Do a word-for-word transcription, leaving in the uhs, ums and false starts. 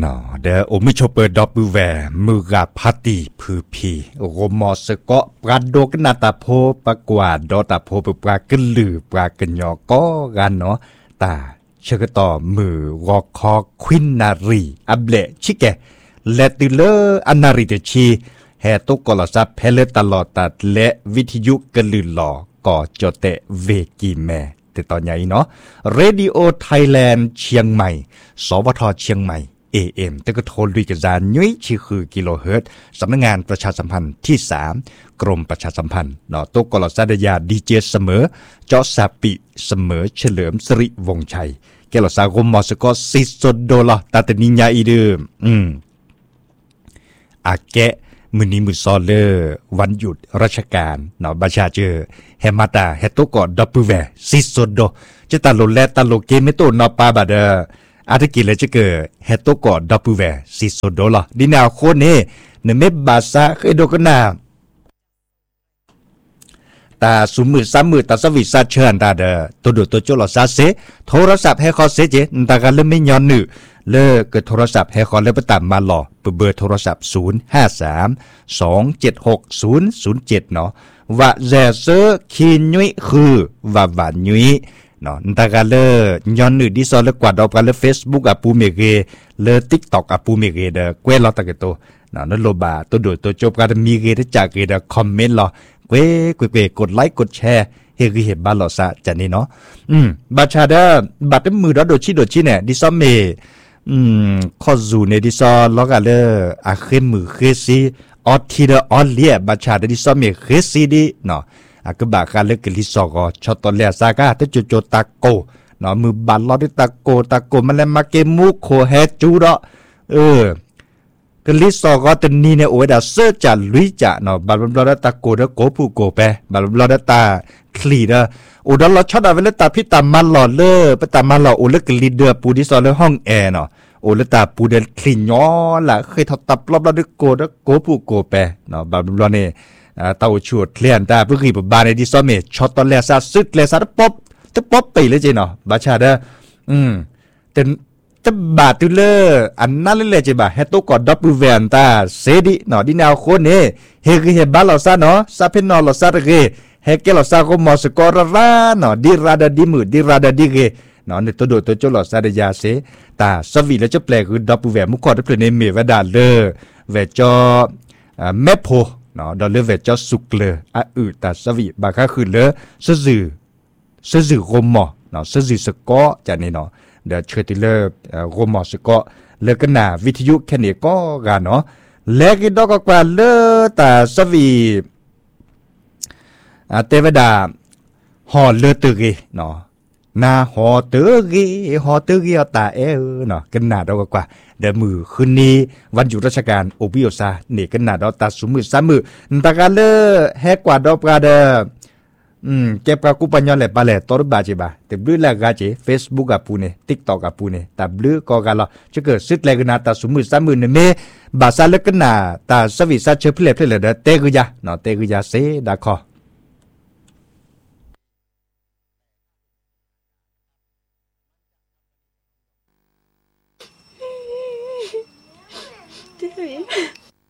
นอเดอโอมิชเปอร์ดอบูแวมือกาพัตีพือพีโรมอสก็ปราโดกนาตาโพปะกว่าดอตาโพปปรากึนลือปรากึนยอก็กันเนาะตาเชกต่อมือวอคอควินนารีอับเลชิเกเลติเลอนาริเตชีแฮตุกลซับเพลตลอดตัดและวิทยุกลือหลอก่อจเตเวกีแมแต่ตอนใหญ่เนาะเรดิโอไทยแลนด์เชียงใหม่สวทเชียงใหม่ เอ เอ็ม แต่ก็โทรลุยกระจานยุ้ยชื่อคือกิโลเฮิรตซ์สำนักงานประชาสัมพันธ์ที่สามกรมประชาสัมพันธ์เนาะตุกลซัดยาดีเจเสมอเจาะซาปิเสมอเฉลิมสิริวงศ์ชัยแกลสากรมมอสก็ซิสโดลตาตนิญญาอีเดิมอืมอาแกะมือนี้มือซอเลอร์วันหยุดราชการเนาะประชาเจอเฮมาตาเฮโตกอดับเบิลแวซิสโดจะตาโลแลตาโลเกเมโตนอปาบาเดออาตะกิเลจะเกอเฮโตกอดับเบิลแวซิสโดละดินาโคเนเนเมบาซาเคโดกนาตาสุมือสามมือตาสวิซาเชิญตาเดอตัวดูตัวโจลซาเซโทรศัพท์ให้เขาเซเจตากันเลยไม่ย้อนนึเลิกเกิดโทรศัพท์ให้เขาเลยไปตามมาหล่อเบอร์โทรศัพท์ศูนย์ ห้า สาม สอง เจ็ด หก ศูนย์ ศูนย์ เจ็ดเนาะว่าแจเซอร์คีนุยคือว่าว่านุยเนาะตากันเลยย้อนนึดิซอเลยกว่าดอกกันเลย Facebook อ่ะปูเมเกเลย TikTok อ่ะปูเมเกเด้อเกวลอตะเกโตเนาะนั่นโลบาตัวโดดตัวจบกันมีเกได้จากเกเด้อคอมเมนต์รอเกวเกวกดไลค์กดแชร์เฮคือเห็นบ้านหล่อซะจันนี่เนาะอืมบัดชาเด้อบัดมือดอโดชิโดชิเนี่ยดิซอเมอืมข้อจูในดิซอล็อกอะเลออะเคมือเคซีออทีเดออเลียบัชาดิซอเมเคซีดิเนาะอะก็บากาเลกลิซอก็ชอตอเลซากาตะจุโจตะโกเนาะมือบัลลอดิตะโกตะโกมันแล้วมาเกมูโคเฮจูดอเออกลิซอก็ตะนีเนี่ยโอดาเซจาลุยจาเนาะบัลลอดตะโกดะโกผู้โกเปบัลลอดตาคลีดะโอดอลชอดาเวลตาพิตามันหล่อเลอปตามันหล่อโอเลกลีเดอร์ปูดิซอเลห้องแอร์เนาะโอเลตาปูเดลคลีนอล่ะเคยทับตับรอบๆด้วยโกดโกผู้โกเปเนาะบัลลอเนี่ยเต้าชวดเคลียนตาเพื่อกี่บาในดิซอเมช็อตตอนแรกซาซึกแลซาป๊อบตะป๊อบไปเลยเจเนาะบาชาเด้ออืมแต่จะบาตุเลออันนั้นเลยเจบ่าเฮโตกอดับเบิลแวนตาเซดิเนาะดินาวโคเนเฮคือเฮบาลอซาเนาะซาเพนอลอซาเรเฮเกลอซาโกมอสกอรราเนาะดิราดาดิมือดิราดาดิเกเนาะในตัวโดตัวโจลอซาเดยาเซตาสวีแล้วจะแปลคือดับเบิลแวนมุขอดับเบิลเนเมวดาเลอเวจอเมโพเนาะดอลเลอร์เวจอสุกเลออะอืตาสวีบาคาคือเลอซะจือซะจือโกมอเนาะซะจือสกอจานี่เนาะเดอเชติเลอโกมอสกอเลกนาวิทยุแค่นี้ก็กาเนาะและกิดอกกว่าเลอตาสวีอาเทวดาหอเลือตือกีเนาะนาหอตือกีหอตือกีตาเออเนาะกันนาดอกกว่าเดมือคืนนี้วันหยุดราชการโอบิโอซาเนี่ยกันนาดอตาสุมือสามมือตากาเลแฮกว่าดอกกาเดอืมเก็บกากูปัญญาแหละปะแหละตอรบาจิบาแต่บลือละกาจิ Facebook กับปูเนี่ย TikTok กับปูเนี่ยแต่บลือก็กาลจะเกิดซึกแลกันนาตาสุมือสามมือเนี่ยเมบาซาเลกันนาตาสวิซาเชเพลเพลเดเตกุยาเนาะเตกุยาเซดาคอ